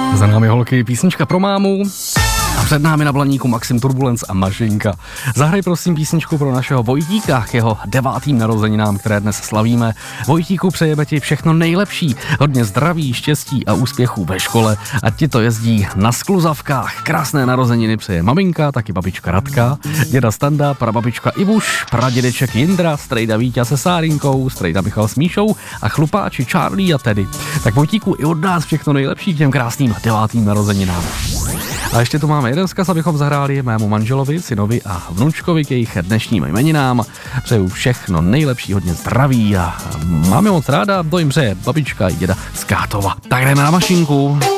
Za námi holky písnička pro mámu. A před námi na blaníku Maxim Turbulence a Mašinka. Zahraj prosím písničku pro našeho Vojtíka k jeho 9. narozeninám, které dnes slavíme. Vojtíku, přejeme ti všechno nejlepší, hodně zdraví, štěstí a úspěchů ve škole, ať ti to jezdí na skluzavkách. Krásné narozeniny přeje maminka, taky babička Radka, děda Standa, prababička Ivuš, pradědeček Jindra, strejda Víťa se Sárinkou, strejda Michal s Míšou a chlupáči Charlie a Teddy. Tak Vojtíku, i od nás všechno nejlepší k těm krásným 9. narozeninám. A ještě tu máme jeden vzkaz, abychom zahráli mému manželovi, synovi a vnučkovi k jejich dnešním jmeninám. Přeju všechno nejlepší, hodně zdraví a máme moc ráda, to jim přeje babička a děda z Kátova. Tak jdeme na Mašinku.